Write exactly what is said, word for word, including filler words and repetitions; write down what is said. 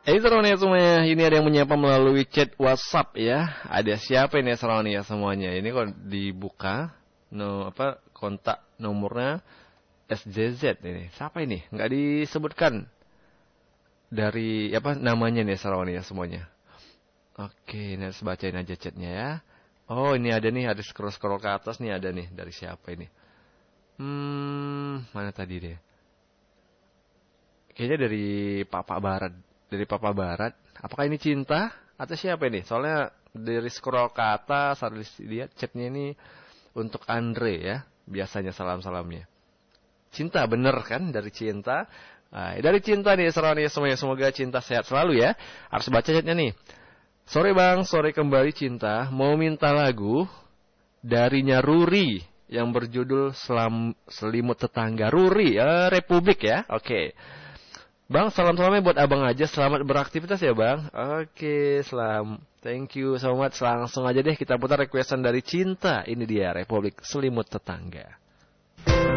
Eh, Saroni ya semuanya, ini ada yang menyapa melalui chat WhatsApp ya. Ada siapa ini Saroni ya semuanya? Ini kok dibuka, no apa kontak nomornya S J Z ini. Siapa ini? Nggak disebutkan dari apa namanya nih Saroni ya semuanya. Oke, ini harus bacain aja chatnya ya. Oh, ini ada nih, ada scroll-scroll ke atas nih ada nih dari siapa ini? Hmm, mana tadi deh? Kayaknya dari Papa Barat. Dari Papa Barat. Apakah ini cinta? Atau siapa ini? Soalnya dari scroll ke atas, harus lihat chatnya ini untuk Andre ya. Biasanya salam-salamnya. Cinta, bener kan? Dari cinta. Nah, dari cinta nih, Saroni semuanya. Semoga cinta sehat selalu ya. Harus baca chatnya nih. Sore bang, sore kembali cinta. Mau minta lagu darinya Ruri yang berjudul Selam, Selimut Tetangga. Ruri, eh, Republik ya. Oke. Okay. Bang, salam-salamnya buat abang aja. Selamat beraktivitas ya bang. Oke, selam. Thank you so much. Langsung aja deh kita putar requestan dari Cinta. Ini dia Republik Selimut Tetangga.